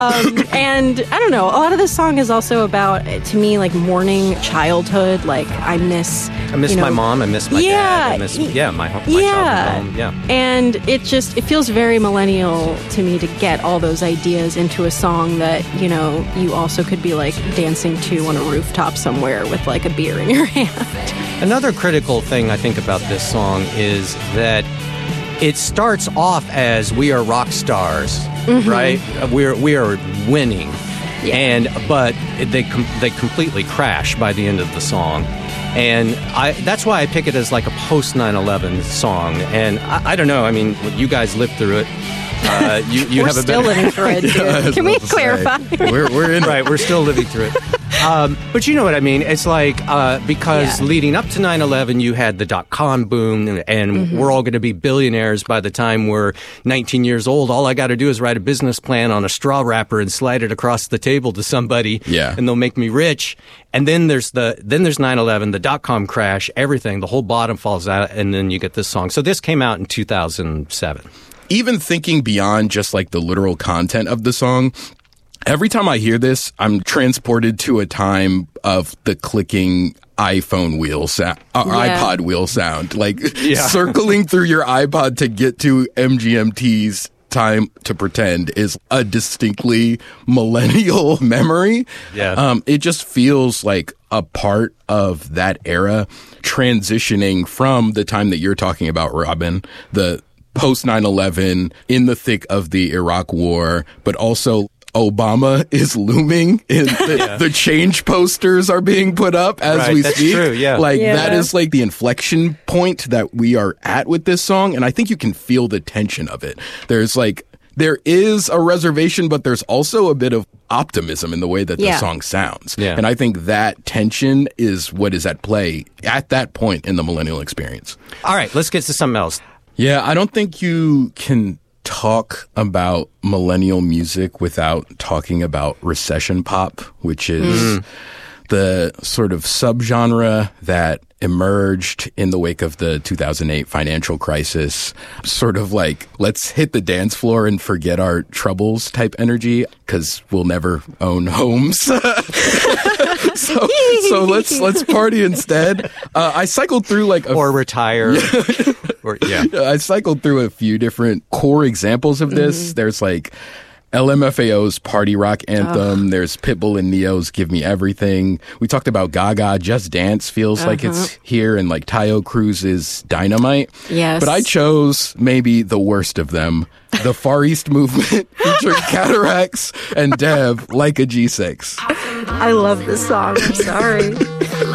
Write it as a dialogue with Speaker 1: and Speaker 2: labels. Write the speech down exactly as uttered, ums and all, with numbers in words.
Speaker 1: Um, and I don't know, a lot of this song is also about, to me, like mourning childhood. Like I miss,
Speaker 2: I miss
Speaker 1: you know,
Speaker 2: my mom. I miss my
Speaker 1: yeah,
Speaker 2: dad. I miss, yeah, my, my
Speaker 1: yeah.
Speaker 2: childhood home. Yeah.
Speaker 1: And it just, it feels very millennial to me to get all those ideas into a song that, you know, you also could be like dancing to on a rooftop somewhere with like a beer in your hand.
Speaker 2: Another critical thing I think about this song is that it starts off as we are rock stars, mm-hmm. right? We're we are winning, yeah. and but they com- they completely crash by the end of the song, and I that's why I pick it as like a post nine eleven song. And I, I don't know. I mean, you guys lived through it. Uh, you you
Speaker 1: we're
Speaker 2: have a
Speaker 1: still
Speaker 2: better...
Speaker 1: living through it. Yeah, can we clarify?
Speaker 3: we're we're in
Speaker 2: right. We're still living through it. Um, but you know what I mean? It's like, uh, because yeah. leading up to nine eleven, you had the dot-com boom, and, and mm-hmm. we're all going to be billionaires by the time we're nineteen years old. All I got to do is write a business plan on a straw wrapper and slide it across the table to somebody,
Speaker 3: yeah.
Speaker 2: and they'll make me rich. And then there's the then there's nine eleven, the dot-com crash, everything, the whole bottom falls out, and then you get this song. So this came out in two thousand seven.
Speaker 3: Even thinking beyond just like the literal content of the song, every time I hear this, I'm transported to a time of the clicking iPhone wheel sound, or yeah. iPod wheel sound, like yeah. circling through your iPod to get to M G M T's Time to Pretend is a distinctly millennial memory.
Speaker 2: Yeah.
Speaker 3: Um, it just feels like a part of that era, transitioning from the time that you're talking about, Robin, the post nine eleven, in the thick of the Iraq War, but also Obama is looming. In the, yeah. the change posters are being put up as
Speaker 2: right,
Speaker 3: we
Speaker 2: that's
Speaker 3: speak.
Speaker 2: True, yeah.
Speaker 3: Like
Speaker 1: yeah.
Speaker 3: that is like the inflection point that we are at with this song, and I think you can feel the tension of it. There's like there is a reservation, but there's also a bit of optimism in the way that
Speaker 1: yeah.
Speaker 3: the song sounds.
Speaker 2: Yeah.
Speaker 3: And I think that tension is what is at play at that point in the millennial experience.
Speaker 2: All right, let's get to something else.
Speaker 3: Yeah, I don't think you can talk about millennial music without talking about recession pop, which is mm. the sort of subgenre that emerged in the wake of the two thousand eight financial crisis. Sort of like, let's hit the dance floor and forget our troubles type energy, because we'll never own homes. so so let's let's party instead. Uh, I cycled through like a
Speaker 2: or retire. or, yeah,
Speaker 3: I cycled through a few different core examples of this. Mm-hmm. There's like L M F A O's Party Rock Anthem. Oh. There's Pitbull and Neo's Give Me Everything. We talked about Gaga. Just Dance feels uh-huh. like it's here, and like Tayo Cruz's Dynamite.
Speaker 1: Yes.
Speaker 3: But I chose maybe the worst of them. The Far East Movement featuring Cataracts and Dev, Like a G six.
Speaker 1: I love this song. I'm sorry.